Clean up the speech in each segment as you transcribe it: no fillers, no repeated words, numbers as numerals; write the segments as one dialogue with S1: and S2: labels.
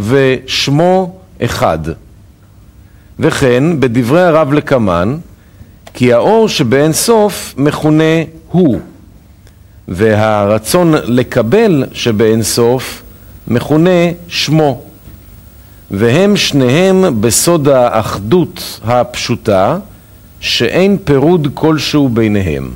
S1: ושמו אחד. וכן בדברי הרב לקמן, כי האור שבאין סוף מכונה הוא, והרצון לקבל שבאין סוף מכונה שמו, והם שניהם בסוד האחדות הפשוטה, שאין פירוד כלשהו ביניהם.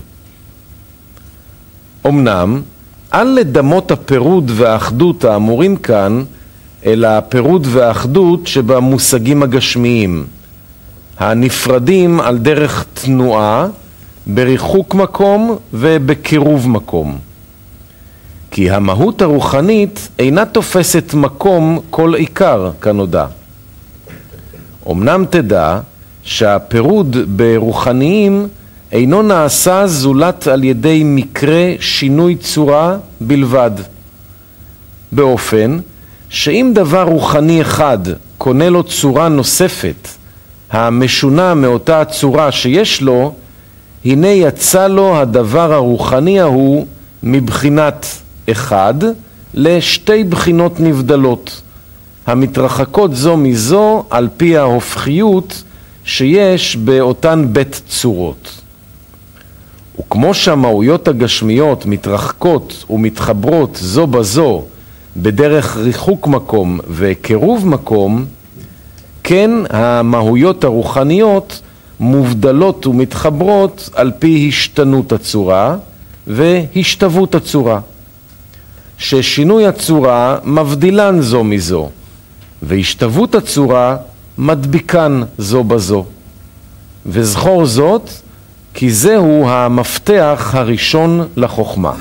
S1: אמנם, אל לדמות הפירוד והאחדות האמורים כאן, אלא הפירוד והאחדות שבמושגים הגשמיים, הנפרדים על דרך תנועה, בריחוק מקום ובקירוב מקום. כי המהות הרוחנית אינה תופסת מקום כל עיקר כנודע. אמנם תדע שהפירוד ברוחניים אינו נעשה זולת על ידי מקרה שינוי צורה בלבד, באופן שאם דבר רוחני אחד קונה לו צורה נוספת המשונה מאותה הצורה שיש לו, הנה יצא לו הדבר הרוחני ההוא מבחינת אחד לשתי בחינות נבדלות, המתרחקות זו מזו על פי ההופכיות שיש באותן בית צורות. וכמו שהמהויות הגשמיות מתרחקות ומתחברות זו בזו בדרך ריחוק מקום וקירוב מקום, כן המהויות הרוחניות מובדלות ומתחברות על פי השתנות הצורה והשתוות הצורה, ששינוי הצורה מבדילן זו מזו, והשתוות הצורה מדביקן זו בזו. וזכור זאת, כי זהו המפתח הראשון לחוכמה.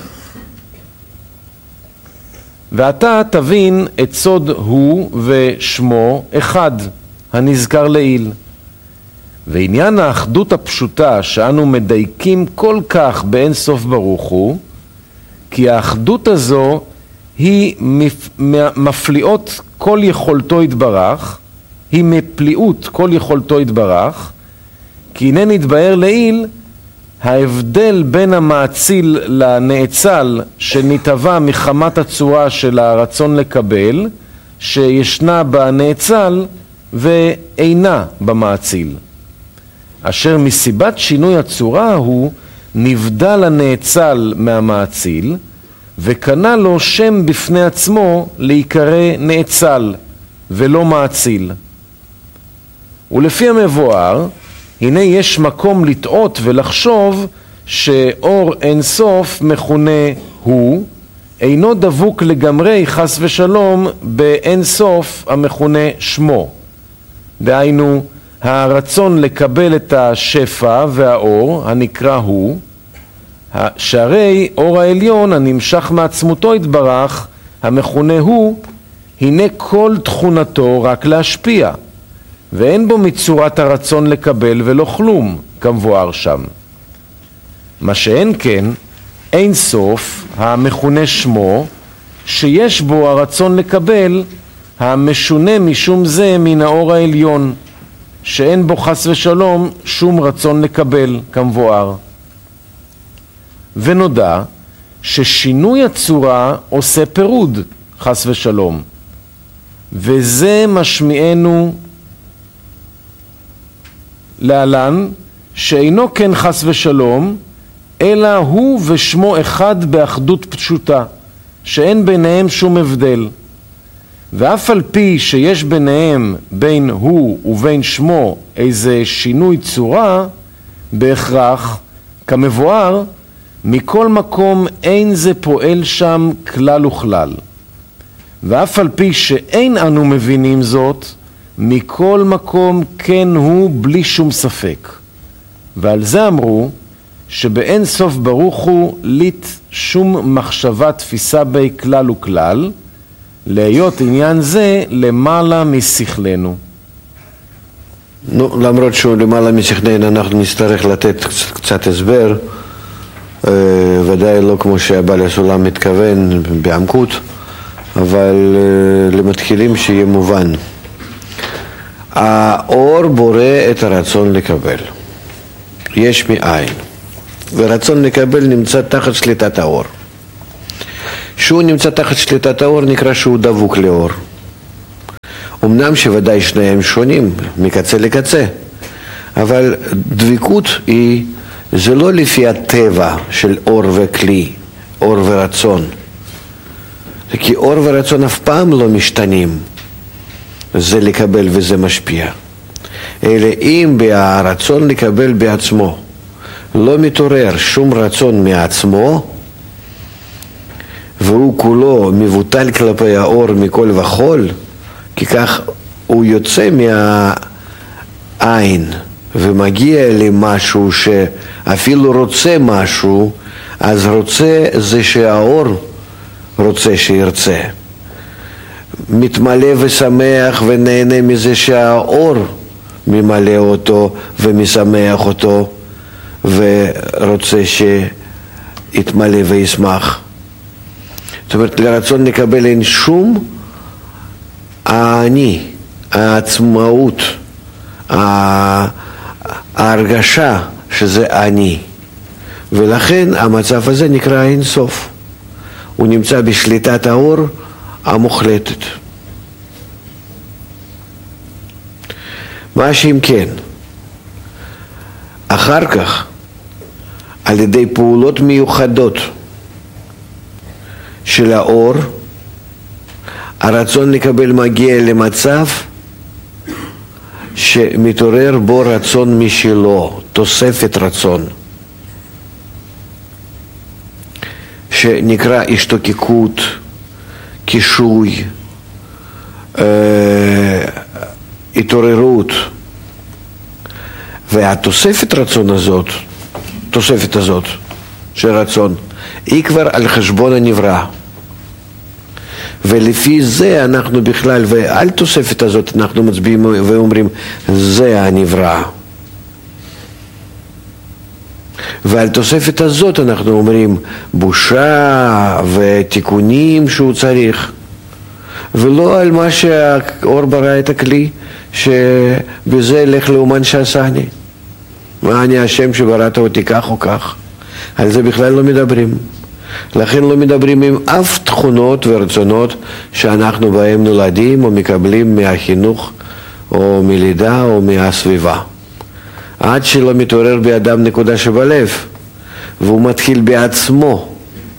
S1: ואתה תבין את סוד הוא ושמו אחד, הנזכר לעיל. ועניין האחדות הפשוטה שאנו מדייקים כל כך באין סוף ברוך הוא, כי האחדות הזו היא מפליאות כל יכולתו יתברך, היא מפליאות כל יכולתו יתברך, כי הנה נתבהר לעיל ההבדל בין המאציל לנאצל שנתהווה מחמת הצורה של הרצון לקבל, שישנה בנאצל ואינה במאציל. אשר מסיבת שינוי הצורה הוא נבדל הנאצל מהמאציל, וקנה לו שם בפני עצמו להיקרא נאצל ולא מאציל. ולפי המבואר, הנה יש מקום לטעות ולחשוב שאור אין סוף מכונה הוא, אינו דבוק לגמרי חס ושלום באין סוף המכונה שמו. דהיינו, הרצון לקבל את השפע והאור הנקרא הוא, שהרי אור העליון הנמשך מעצמותו יתברך, המכונה הוא, הנה כל תכונתו רק להשפיע, ואין בו מצורת הרצון לקבל ולא כלום, כמבואר שם. מה שאין כן, אין סוף, המכונה שמו, שיש בו הרצון לקבל, המשונה משום זה מן האור העליון, שאין בו חס ושלום שום רצון לקבל, כמבואר. ונודע ששינוי הצורה עושה פירוד, חס ושלום, וזה משמיענו להלן, שאינו כן חס ושלום, אלא הוא ושמו אחד באחדות פשוטה, שאין ביניהם שום הבדל. ואף על פי שיש ביניהם בין הוא ובין שמו איזה שינוי צורה, בהכרח, כמבואר, מכל מקום אין זה פועל שם כלל וכלל. ואף על פי שאין אנו מבינים זאת, מכל מקום כן הוא בלי שום ספק. ועל זה אמרו שבאין סוף ברוך הוא ליט שום מחשבה תפיסה בי כלל וכלל, להיות עניין זה למעלה משכלנו.
S2: למרות שהוא למעלה משכלנו, אנחנו נצטרך לתת קצת הסבר, ודאי לא כמו שהבעל הסולם מתכוון בעמקות, אבל למתחילים שיהיה מובן. האור בורא את הרצון לקבל, יש מאין, ורצון לקבל נמצא תחת שליטת האור. שהוא נמצא תחת שליטת האור נקרא שהוא דבוק לאור. אמנם שוודאי שניהם שונים מקצה לקצה, אבל דבקות זה לא לפי הטבע של אור וכלי, אור ורצון. כי אור ורצון אף פעם לא משתנים, זה לקבל וזה משפיע. אלא אם ברצון לקבל בעצמו לא מתעורר שום רצון מעצמו, והוא כולו מבוטל כלפי האור מכל וכל, כי כך הוא יוצא מהעין ומגיע למשהו שאפילו רוצה משהו, אז רוצה זה שהאור רוצה שירצה. מתמלא ושמח ונהנה מזה שהאור ממלא אותו ומשמח אותו, ורוצה שיתמלא וישמח. זאת אומרת, לרצון לקבל אין שום אני, העצמאות, ההרגשה שזה אני. ולכן המצב הזה נקרא אין סוף. הוא נמצא בשליטת האור המוחלטת. מה שאם כן, אחר כך, על ידי פעולות מיוחדות של האור, הרצון לקבל מגיע למצב שמתעורר בו רצון משלו, תוספת רצון, שנקרא השתוקקות, קישוי, התעוררות. והתוספת רצון הזאת, תוספת הזאת של רצון, היא כבר על חשבון הנברא. ולפי זה אנחנו בכלל, ועל תוספת הזאת אנחנו מצביעים ואומרים, זה הנברא. ועל תוספת הזאת אנחנו אומרים בושה ותיקונים שהוא צריך, ולא על מה שהאור ברא את הכלי, שבזה לך לאומן שעשני. מה אני השם שבראת אותי כך או כך? על זה בכלל לא מדברים. לכן לא מדברים עם אף תכונות ורצונות שאנחנו בהם נולדים או מקבלים מהחינוך או מלידה או מהסביבה. עד שלא מתעורר באדם נקודה שבלב, והוא מתחיל בעצמו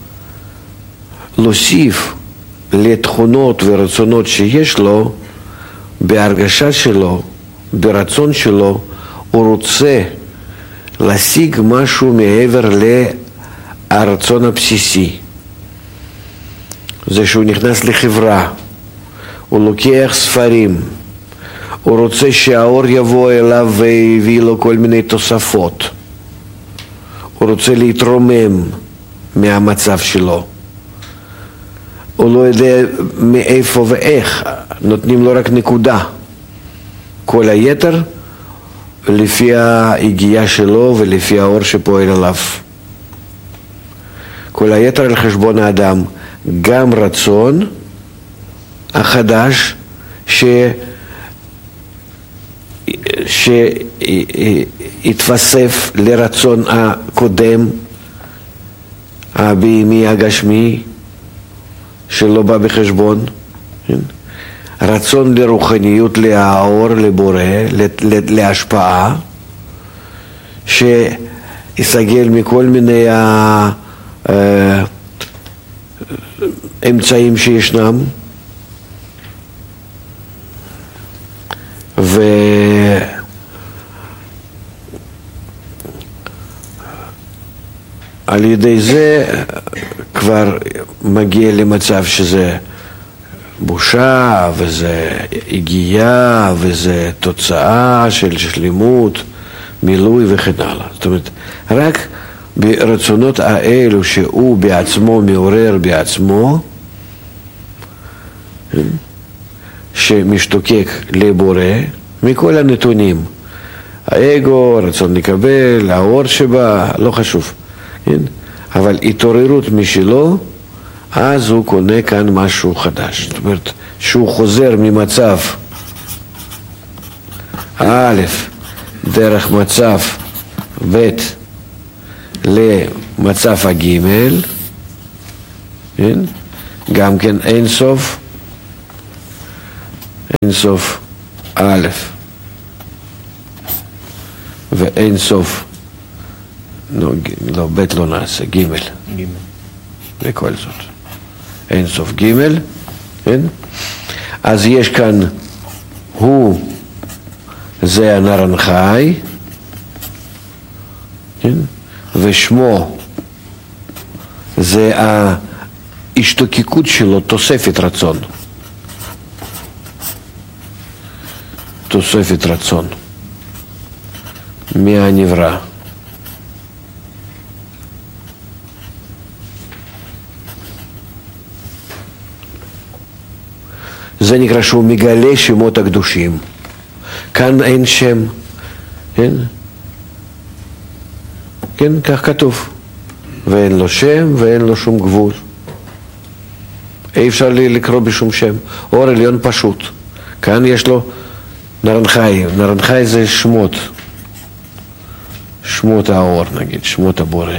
S2: להוסיף לתכונות ורצונות שיש לו, בהרגשה שלו, ברצון שלו, הוא רוצה להשיג משהו מעבר הרצון הבסיסי. זה שהוא נכנס לחברה, הוא לוקח ספרים, הוא רוצה שהאור יבוא אליו ויביא לו כל מיני תוספות, הוא רוצה להתרומם מהמצב שלו, הוא לא יודע מאיפה ואיך, נותנים לו רק נקודה, כל היתר לפי ההגיעה שלו ולפי האור שפועל עליו. כל היתר על חשבון האדם, גם רצון החדש שהתווסף לרצון הקודם, הבהמי הגשמי, שלא בא בחשבון. רצון לרוחניות, לאור, לבורא, להשפעה, שיסגל מכל מיני אמצעים שישנם, ועל ידי זה כבר מגיע למצב שזה בושה, וזה הגיעה, וזה תוצאה של שלמות, מילוי וכן הלאה. זאת אומרת, רק ברצונות האלו שהוא בעצמו מעורר בעצמו, שמשתוקק לבורא, מכל הנתונים, האגו, רצון לקבל, האור שבה, לא חשוב, אבל התעוררות משלו, אז הוא קונה כאן משהו חדש. זאת אומרת, שהוא חוזר ממצב א' דרך מצב ב' למצב הג', גם כן אין סוף, אין סוף א', ואין סוף, לא, ב' לא נעשה, ג' בכל זאת. אין סוף ג', כן? אז יש כאן, הוא, זה הנרנחי, כן? ושמו, זה ההשתוקקות שלו, תוספת רצון. תוספת רצון. מהנברא. זה נקרא שהוא מגלה שמות הקדושים. כאן אין שם, כן? כן, כך כתוב. ואין לו שם ואין לו שום גבול. אי אפשר לקרוא בשום שם. אור עליון פשוט. כאן יש לו נרנחי. נרנחי זה שמות. שמות האור נגיד, שמות הבורא.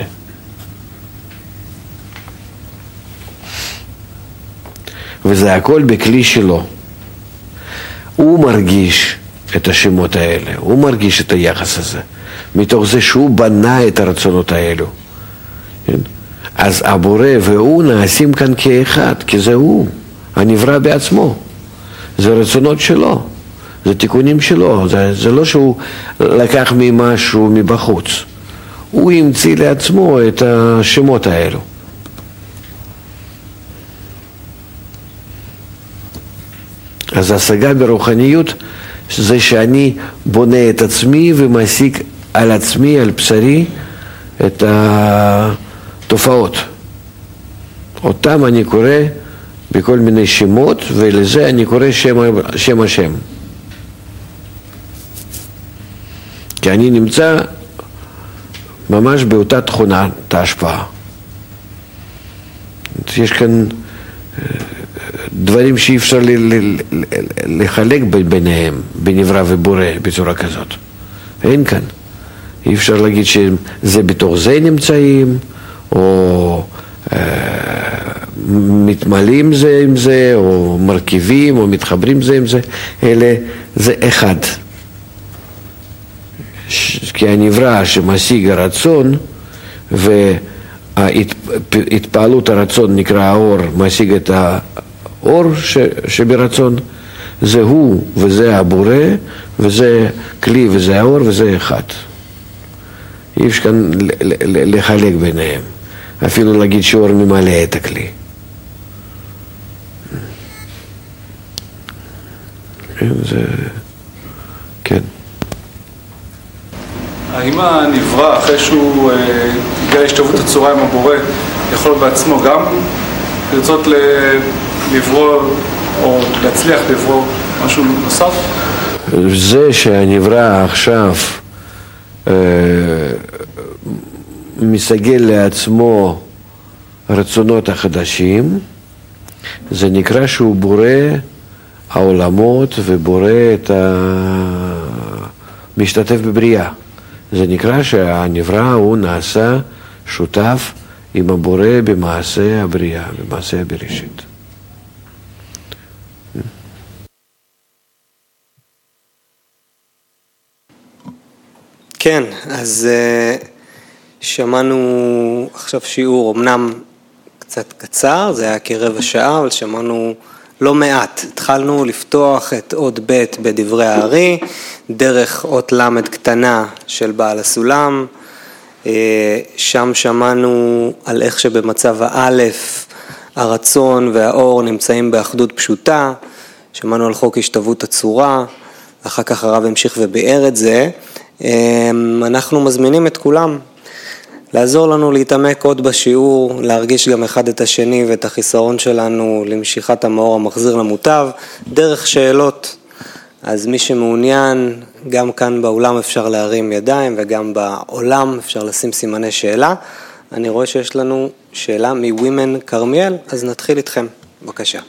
S2: וזה הכל בכלי שלו. הוא מרגיש את השמות האלה, הוא מרגיש את היחס הזה, מתוך זה שהוא בנה את הרצונות האלו. כן? אז הבורא והוא נעשים כאן כאחד, כי זה הוא, הנברא בעצמו. זה רצונות שלו, זה תיקונים שלו, זה לא שהוא לקח ממשהו מבחוץ. הוא המציא לעצמו את השמות האלו. אז ההשגה ברוחניות זה שאני בונה את עצמי ומעסיק על עצמי, על בשרי, את התופעות. אותם אני קורא בכל מיני שמות, ולזה אני קורא שם השם. כי אני נמצא ממש באותה תכונת ההשפעה. יש כאן דברים שאי אפשר לחלק ביניהם, בנברא ובורא, בצורה כזאת. אין כאן. אי אפשר להגיד שזה בתוך זה נמצאים, או מתמלאים זה עם זה, או מרכיבים, או מתחברים זה עם זה. אלה זה אחד. כי הנברא שמשיג הרצון, והתפעלות הרצון נקרא האור, משיג את האור שברצון, זה הוא וזה הבורא, וזה כלי וזה האור וזה אחד. אי אפשר כאן לחלק ביניהם, אפילו להגיד שאור ממלא את הכלי. זה... כן.
S3: האם הנברא, אחרי שהוא הגיע להשתוות הצורה עם הבורא, יכול בעצמו גם לרצות לברוא או להצליח לברוא משהו נוסף?
S2: זה שהנברא עכשיו מסגל לעצמו רצונות החדשים, זה נקרא שהוא בורא העולמות ובורא את משתתף בבריאה. זה נקרא שהנברא הוא נעשה שותף עם הבורא במעשה הבריאה, במעשה הבראשית.
S4: כן, אז שמענו עכשיו שיעור אמנם קצת קצר, זה היה כרבע שעה, אבל שמענו לא מעט. התחלנו לפתוח את עוד ב' בדברי הארי, דרך אות למד קטנה של בעל הסולם. שם שמענו על איך שבמצב האלף הרצון והאור נמצאים באחדות פשוטה. שמענו על חוק השתוות הצורה, אחר כך הרב המשיך וביאר את זה. אנחנו מזמינים את כולם לעזור לנו להתעמק עוד בשיעור, להרגיש גם אחד את השני ואת החיסרון שלנו למשיכת המאור המחזיר למוטב, דרך שאלות. אז מי שמעוניין, גם כאן באולם אפשר להרים ידיים וגם בעולם אפשר לשים סימני שאלה. אני רואה שיש לנו שאלה מווימן קרמיאל, אז נתחיל איתכם, בבקשה.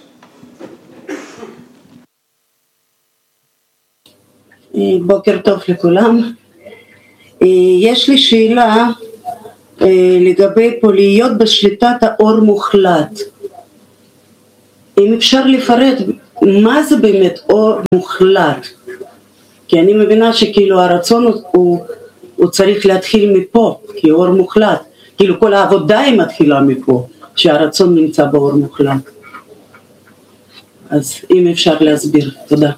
S5: בוקר טוב לכולם. יש לי שאלה לגבי פה להיות בשליטת האור מוחלט. אם אפשר לפרט מה זה באמת אור מוחלט? כי אני מבינה שכאילו הרצון הוא צריך להתחיל מפה, כי אור מוחלט. כאילו כל העבודה היא מתחילה מפה, שהרצון נמצא באור מוחלט. אז אם אפשר להסביר, תודה.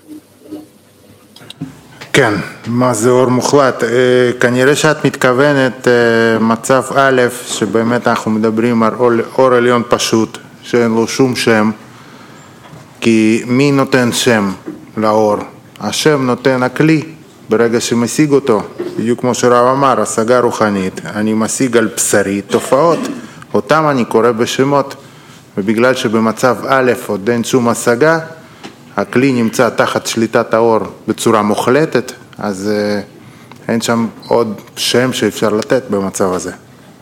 S6: כן, מה זה אור מוחלט? כנראה שאת מתכוונת מצב א', שבאמת אנחנו מדברים על אור עליון פשוט, שאין לו שום שם, כי מי נותן שם לאור? השם נותן הכלי, ברגע שמשיג אותו, בדיוק כמו שרב אמר, השגה רוחנית, אני משיג על בשרי תופעות, אותם אני קורא בשמות, ובגלל שבמצב א' עוד אין שום השגה, הכלי נמצא תחת שליטת האור בצורה מוחלטת, אז אין שם עוד שם שאפשר לתת במצב הזה.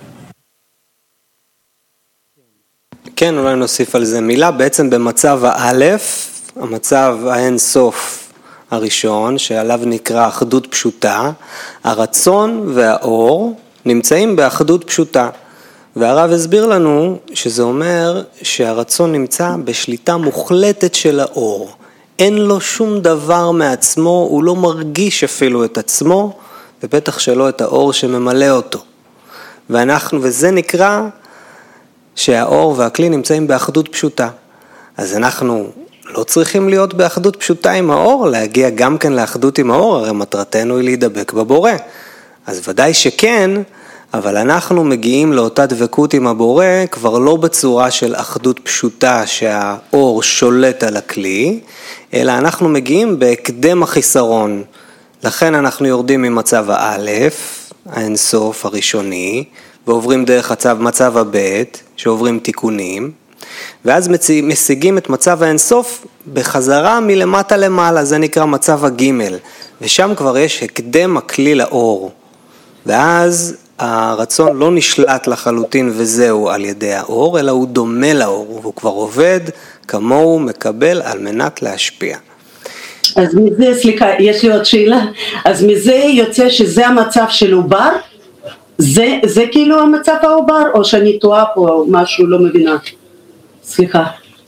S4: כן, אולי נוסיף על זה מילה. בעצם במצב האלף, המצב האין סוף הראשון, שעליו נקרא אחדות פשוטה, הרצון והאור נמצאים באחדות פשוטה. והרב הסביר לנו שזה אומר שהרצון נמצא בשליטה מוחלטת של האור. אין לו שום דבר מעצמו, הוא לא מרגיש אפילו את עצמו, ובטח שלא את האור שממלא אותו. וזה נקרא שהאור והכלי נמצאים באחדות פשוטה. אז אנחנו לא צריכים להיות באחדות פשוטה עם האור, להגיע גם כן לאחדות עם האור, הרי מטרתנו היא להידבק בבורא. אז ודאי שכן, אבל אנחנו מגיעים לאותה דבקות עם הבורא, כבר לא בצורה של אחדות פשוטה שהאור שולט על הכלי, אלא אנחנו מגיעים בהקדם החיסרון. לכן אנחנו יורדים ממצב האלף, האינסוף הראשוני, ועוברים דרך מצב הבית, שעוברים תיקונים, ואז משיגים את מצב האינסוף בחזרה מלמטה למעלה, זה נקרא מצב הגימל, ושם כבר יש הקדם הכלי לאור, ואז הרצון לא נשלט לחלוטין וזהו על ידי האור, אלא הוא דומה לאור, והוא כבר עובד כמוהו מקבל על מנת להשפיע.
S5: אז מזה, סליחה, יש לי עוד שאלה, אז מזה יוצא שזה המצב של עובר? זה כאילו המצב העובר, או שאני טועה פה או משהו לא מבינה? סליחה.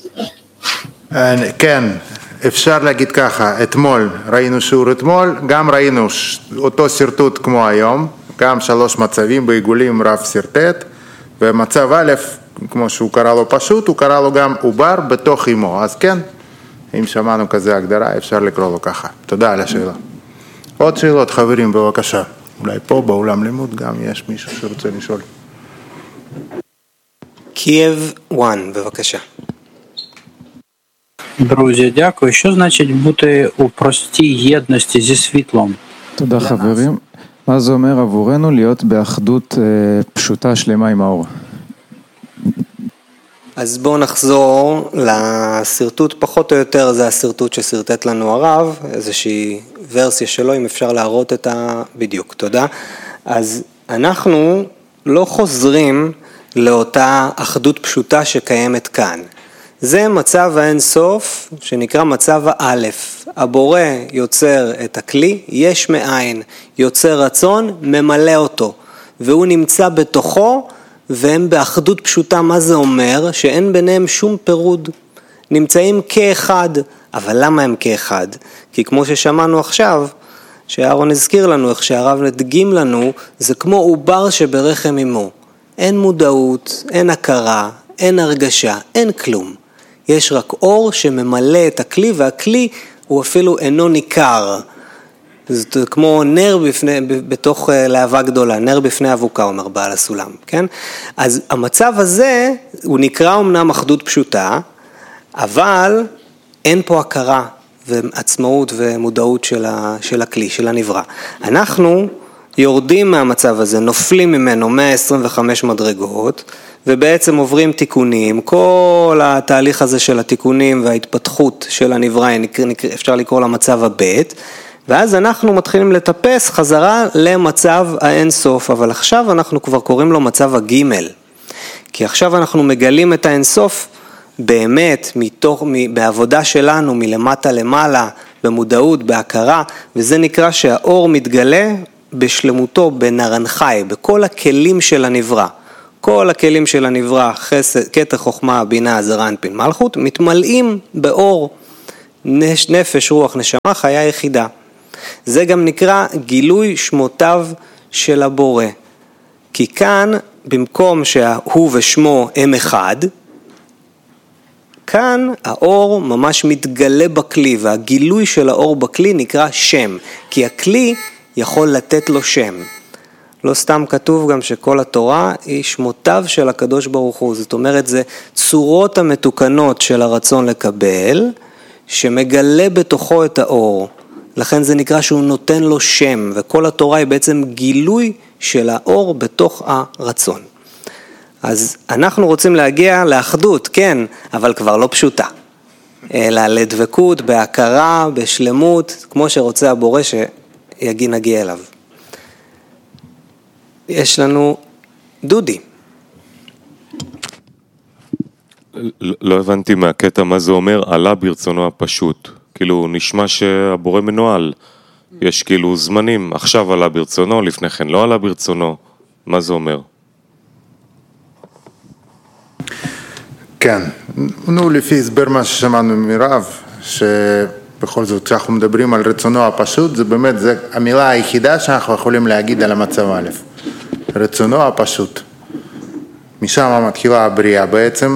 S6: כן, אפשר להגיד ככה, אתמול, ראינו שיעור אתמול, גם ראינו אותו סרטוט כמו היום, גם 3 מצבים בעיגולים רב סרטט, ומצב א', כמו שהוא קרא לו פשוט, הוא קרא לו גם עובר בתוך אמו, אז כן, אם שמענו כזה הגדרה, אפשר לקרוא לו ככה. תודה על השאלה. עוד שאלות, חברים, בבקשה. אולי פה באולם לימוד גם יש מישהו שרוצה לשאול.
S4: קייב 1, בבקשה.
S7: Друзі, дякую. Що значить бути у простій єдності зі світлом?
S8: תודה חברים. מה זה אומר עבורנו להיות באחדות פשוטה שלמה עם האור?
S4: אז בואו נחזור לסרטוט, פחות או יותר זה הסרטוט שסרטט לנו הרב, איזושהי ורסיה שלו, אם אפשר להראות את בדיוק, תודה. אז אנחנו לא חוזרים לאותה אחדות פשוטה שקיימת כאן. זה מצב האינסוף שנקרא מצב האלף. הבורא יוצר את הכלי, יש מאין, יוצר רצון, ממלא אותו, והוא נמצא בתוכו, והם באחדות פשוטה. מה זה אומר? שאין ביניהם שום פירוד, נמצאים כאחד. אבל למה הם כאחד? כי כמו ששמענו עכשיו, שאהרון הזכיר לנו, איך שהרב הדגים לנו, זה כמו עובר שברחם אמו. אין מודעות, אין הכרה, אין הרגשה, אין כלום. יש רק אור שממלא את הכלי, והכלי הוא אפילו אינו ניכר. זה כמו נר בתוך להבה גדולה, נר בפני אבוקה, אומר בעל הסולם, כן? אז המצב הזה, הוא נקרא אמנם אחדות פשוטה, אבל אין פה הכרה ועצמאות ומודעות של הכלי, של הנברא. אנחנו יורדים מהמצב הזה, נופלים ממנו 125 מדרגות, ובעצם עוברים תיקונים. כל התהליך הזה של התיקונים וההתפתחות של הנברא, אפשר לקרוא למצב הבית, ואז אנחנו מתחילים לטפס חזרה למצב האינסוף, אבל עכשיו אנחנו כבר קוראים לו מצב הגימל, כי עכשיו אנחנו מגלים את האינסוף באמת בעבודה שלנו מלמטה למעלה, במודעות, בהכרה, וזה נקרא שהאור מתגלה בשלמותו בנרנחי, בכל הכלים של הנברא. כל הכלים של הנברא, חסד, כתר, חוכמה, בינה, זרע, אנפין, מלכות, מתמלאים באור נפש, רוח, נשמה, חיה יחידה. זה גם נקרא גילוי שמותיו של הבורא. כי כאן, במקום שהוא ושמו הם אחד, כאן האור ממש מתגלה בכלי, והגילוי של האור בכלי נקרא שם, כי הכלי יכול לתת לו שם. לא סתם כתוב גם שכל התורה היא שמותיו של הקדוש ברוך הוא, זאת אומרת זה צורות המתוקנות של הרצון לקבל, שמגלה בתוכו את האור, לכן זה נקרא שהוא נותן לו שם, וכל התורה היא בעצם גילוי של האור בתוך הרצון. אז אנחנו רוצים להגיע לאחדות, כן, אבל כבר לא פשוטה, אלא לדבקות, בהכרה, בשלמות, כמו שרוצה הבורא שנגיע אליו. יש לנו דודי.
S9: לא הבנתי מהקטע מה זה אומר, עלה ברצונו הפשוט. כאילו נשמע שהבורא מנועל. יש כאילו זמנים, עכשיו עלה ברצונו, לפני כן לא עלה ברצונו. מה זה אומר?
S6: כן, לפי הסבר מה ששמענו מרב, שבכל זאת כשאנחנו מדברים על רצונו הפשוט, זה באמת זה המילה היחידה שאנחנו יכולים להגיד על המצב א', רצונו הפשוט. משם מתחילה הבריאה בעצם,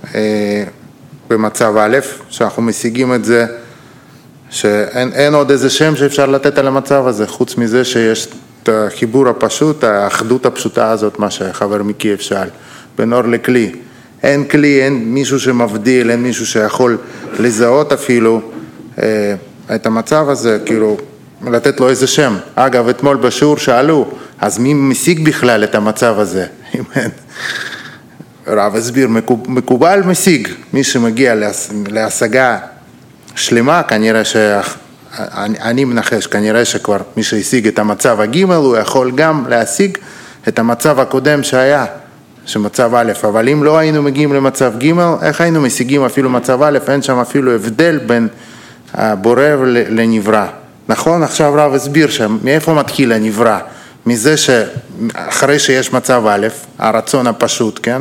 S6: במצב א', שאנחנו משיגים את זה, שאין עוד איזה שם שאפשר לתת על המצב הזה, חוץ מזה שיש את החיבור הפשוט, האחדות הפשוטה הזאת, מה שחבר מקייב שאל, בין אור לכלי. אין כלי, אין מישהו שמבדיל, אין מישהו שיכול לזהות אפילו את המצב הזה, כאילו לתת לו איזה שם. אגב, אתמול בשיעור שאלו, אז מי משיג בכלל את המצב הזה? רב הסביר, מקובל משיג, מי שמגיע להשגה שלמה, כנראה אני מנחש, כנראה שכבר מי שהשיג את המצב הג' הוא יכול גם להשיג את המצב הקודם שהיה, שמצב א', אבל אם לא היינו מגיעים למצב ג', איך היינו משיגים אפילו מצב א', אין שם אפילו הבדל בין הבורא לנברא. נכון? עכשיו רב הסביר שם, מאיפה מתחיל הנברא? מזה שאחרי שיש מצב א', הרצון הפשוט, כן?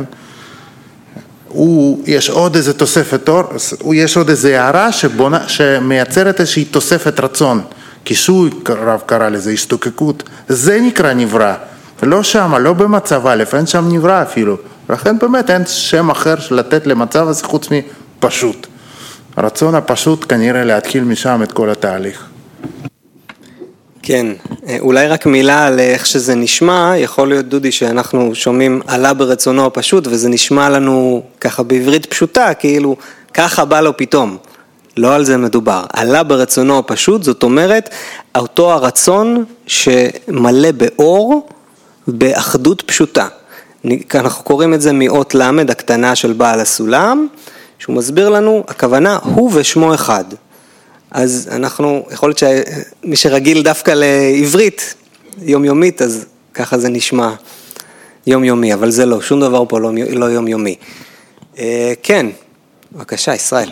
S6: יש עוד איזה תוספת אור, יש עוד איזה הערה שמייצרת איזושהי תוספת רצון, כיסוי רב קרא לזה, השתוקקות, זה נקרא נברא, לא שם, לא במצב א', אין שם נברא אפילו, לכן באמת אין שם אחר לתת למצב הזה חוץ מפשוט. הרצון הפשוט כנראה להתחיל משם את כל התהליך.
S4: כן, אולי רק מילה על איך שזה נשמע, יכול להיות דודי שאנחנו שומעים עלה ברצונו הפשוט, וזה נשמע לנו ככה בעברית פשוטה, כאילו ככה בא לו פתאום, לא על זה מדובר. עלה ברצונו הפשוט, זאת אומרת, אותו הרצון שמלא באור, באחדות פשוטה. אנחנו קוראים את זה מאות למד, הקטנה של בעל הסולם, שהוא מסביר לנו, הכוונה הוא ושמו אחד. אז אנחנו, יכול להיות שמי שרגיל דווקא לעברית יומיומית, אז ככה זה נשמע יומיומי, אבל זה לא, שום דבר פה לא יומיומי. כן, בבקשה, ישראל.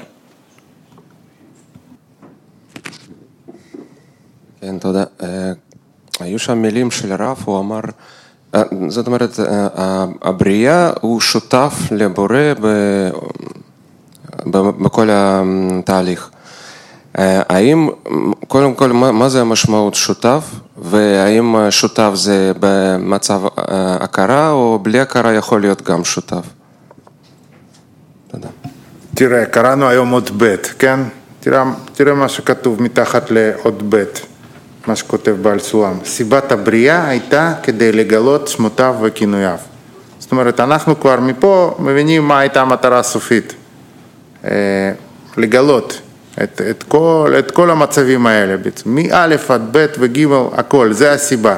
S10: כן, תודה. היו שם מילים של הרב, הוא אמר, זאת אומרת, הבריאה הוא שותף לבורא בכל התהליך. האם, קודם כל, מה זה המשמעות שותף, והאם שותף זה במצב הכרה, או בלי הכרה יכול להיות גם שותף? תודה.
S6: תראה, קראנו היום עוד ב', כן? תראה מה שכתוב מתחת לעוד ב', מה שכותב בעל סולם. סיבת הבריאה הייתה כדי לגלות שמותיו וכינוייו. זאת אומרת, אנחנו כבר מפה מבינים מה הייתה המטרה הסופית. לגלות. את כל המצבים האלה, מא' עד ב' וג' הכל, זה הסיבה.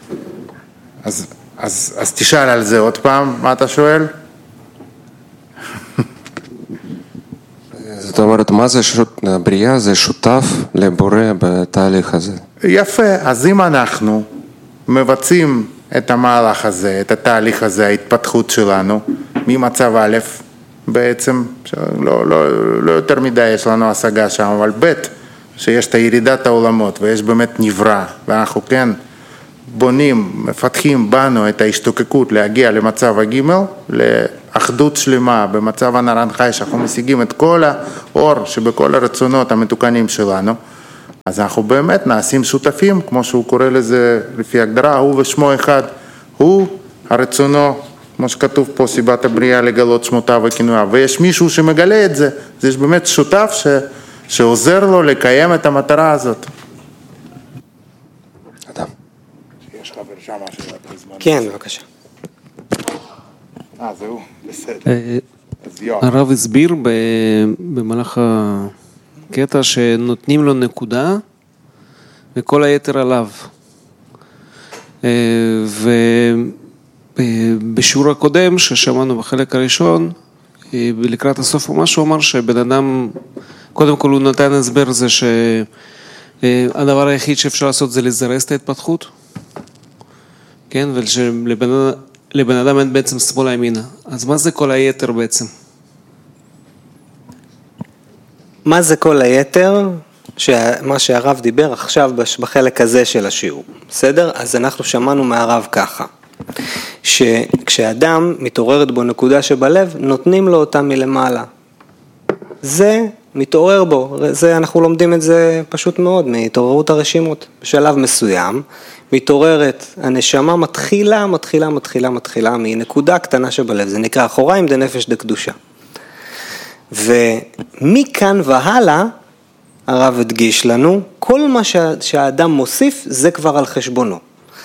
S6: אז תשאל על זה עוד פעם, מה אתה שואל?
S10: זאת אומרת, מה זה בריאה? זה שותף לבורא בתהליך הזה.
S6: יפה, אז אם אנחנו מבצעים את המהלך הזה, את התהליך הזה, ההתפתחות שלנו, ממצב א', בעצם, לא יותר מדי יש לנו השגה שם, אבל ב' שיש את הירידת העולמות ויש באמת נברא, ואנחנו כן בונים, מפתחים בנו את ההשתוקקות להגיע למצב הג' אחדות שלמה, במצב הנרן חי, שאנחנו משיגים את כל האור שבכל הרצונות המתוקנים שלנו, אז אנחנו באמת נעשים שותפים, כמו שהוא קורא לזה לפי הגדרה, הוא ושמו אחד, הוא הרצונו, כמו שכתוב פה, סיבת הבריאה לגלות שמותיו וכינויו, ויש מישהו שמגלה את זה, יש באמת שותף שעוזר לו לקיים את המטרה הזאת.
S10: אדם.
S6: יש חבר שם משהו בזמן.
S4: כן, בבקשה.
S6: זהו, בסדר.
S11: הרב הסביר במהלך הקטע שנותנים לו נקודה וכל היתר עליו. ובשיעור הקודם ששמענו בחלק הראשון, לקראת הסוף הוא אמר שבן אדם, קודם כל הוא נתן הסבר זה שהדבר היחיד שאפשר לעשות זה לזרז את ההתפתחות, כן, ולבן אדם אין בעצם שמאלה ימינה. אז מה זה כל היתר בעצם?
S4: מה זה כל היתר? מה שהרב דיבר עכשיו בחלק הזה של השיעור, בסדר? אז אנחנו שמענו מהרב ככה, שכשאדם מתעוררת בו נקודה שבלב, נותנים לו אותה מלמעלה. זה מתעורר בו, זה אנחנו לומדים את זה פשוט מאוד, מהתעוררות הרשימות. בשלב מסוים, מתעוררת, הנשמה מתחילה מנקודה קטנה שבלב, זה נקרא אחוריים דנפש דקדושה. ומכאן והלאה, הרב הדגיש לנו, כל מה שהאדם מוסיף, זה כבר על חשבונו.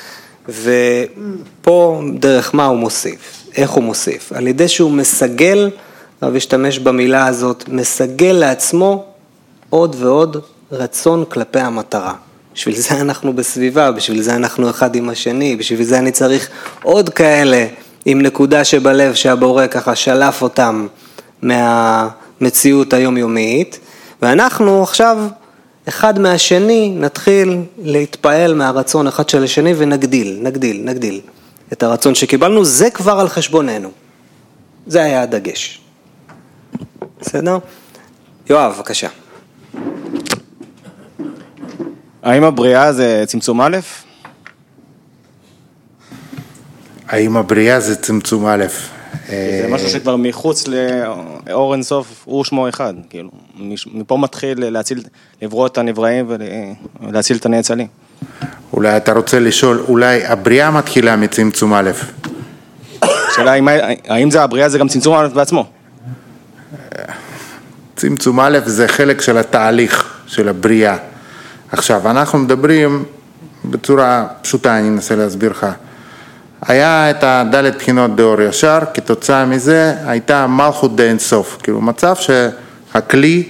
S4: ופה דרך מה הוא מוסיף, איך הוא מוסיף? על ידי שהוא מסגל, הרב השתמש במילה הזאת, מסגל לעצמו עוד ועוד רצון כלפי המטרה. בשביל זה אנחנו בסביבה, בשביל זה אנחנו אחד עם השני, בשביל זה אני צריך עוד כאלה עם נקודה שבלב שהבורא ככה שלף אותם מהמציאות היומיומית, ואנחנו עכשיו אחד מהשני נתחיל להתפעל מהרצון אחד של השני ונגדיל את הרצון שקיבלנו, זה כבר על חשבוננו. זה היה הדגש. בסדר? יואב, בבקשה.
S12: האם הבריאה זה צמצום א'?
S6: האם הבריאה זה צמצום א'?
S12: זה משהו שכבר מחוץ לאור אינסוף, הוא שמו אחד, כאילו, מפה מתחיל לברוא את הנבראים ולהציל את הנאצלים.
S6: אולי אתה רוצה לשאול, אולי הבריאה מתחילה מצמצום א'?
S12: שאלה, האם זה הבריאה זה גם צמצום א' בעצמו?
S6: צמצום א' זה חלק של התהליך של הבריאה. עכשיו, אנחנו מדברים בצורה פשוטה, אני אנסה להסביר לך. היה את הדלת בחינות באור ישר, כתוצאה מזה הייתה מלכות די אינסוף, כאילו מצב שהכלי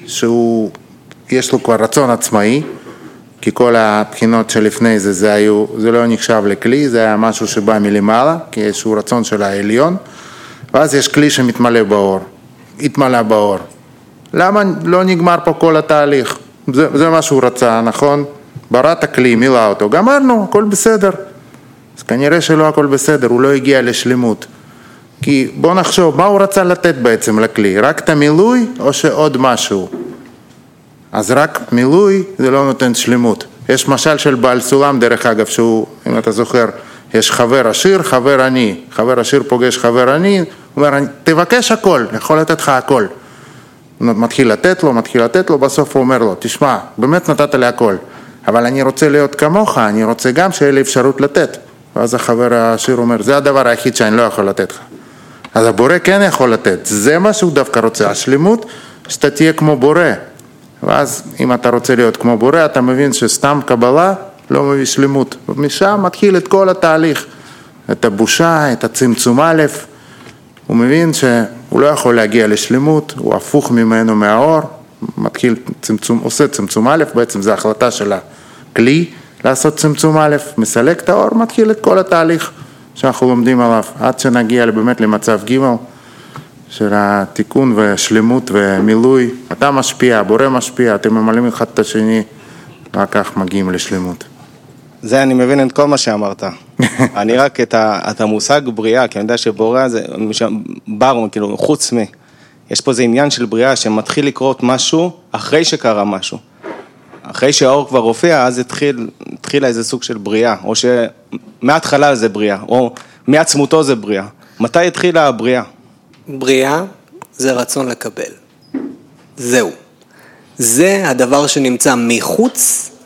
S6: יש לו כבר רצון עצמאי, כי כל הבחינות שלפני זה לא נחשב לכלי, זה היה משהו שבא מלמעלה, כי יש הוא רצון של העליון, ואז יש כלי שמתמלא באור, התמלא באור. למה לא נגמר פה כל התהליך? זה מה שהוא רצה, נכון? בראת הכלי, מילא אותו, גמרנו, הכל בסדר. אז כנראה שלא הכל בסדר, הוא לא הגיע לשלמות. כי בוא נחשוב, מה הוא רצה לתת בעצם לכלי? רק את המילוי או שעוד משהו? אז רק מילוי זה לא נותן שלמות. יש משל של בעל סולם דרך אגב, שהוא, אם אתה זוכר, יש חבר עשיר, חבר עני. חבר עשיר פוגש חבר עני, הוא אומר, תבקש הכל, יכול לתת לך הכל. הוא מתחיל לתת לו, בסוף הוא אומר לו, תשמע, באמת נתת לי הכל, אבל אני רוצה להיות כמוך, אני רוצה גם שיהיה לי אפשרות לתת. ואז החבר העשיר אומר, זה הדבר היחיד שאני לא יכול לתת לך. אז הבורא כן יכול לתת, זה מה שהוא דווקא רוצה, השלמות, שאתה תהיה כמו בורא. ואז אם אתה רוצה להיות כמו בורא, אתה מבין שסתם קבלה לא מביא שלמות. ומשם מתחיל את כל התהליך, את הבושה, את הצמצום א', הוא מבין שהוא לא יכול להגיע לשלמות, הוא הפוך ממנו מהאור, מתחיל עושה צמצום א', בעצם זו החלטה של הכלי לעשות צמצום א', מסלק את האור, מתחיל את כל התהליך שאנחנו לומדים עליו, עד שנגיע באמת למצב ג' של התיקון ושלמות ומילוי. אתה משפיע, הבורא משפיע, אתם ממלאים אחד את השני, רק כך מגיעים לשלמות.
S12: זה אני מבין את כל מה שאמרת. אני רק את המושג בריאה, כי אני יודע שבורא זה בר, כאילו חוץ מי. יש פה איזה עניין של בריאה שמתחיל לקרות משהו אחרי שקרה משהו. אחרי שהאור כבר הופיע, אז התחילה איזה סוג של בריאה, או שמההתחלה זה בריאה, או מעצמותו זה בריאה. מתי התחילה הבריאה?
S4: בריאה זה רצון לקבל. זהו. זה הדבר שנמצא מחוץ